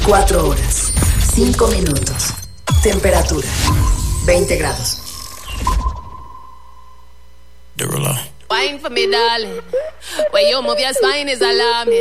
4 horas, 5 minutos. Temperatura, 20 grados. Wine for me, darling. Where you move your spine is alarming.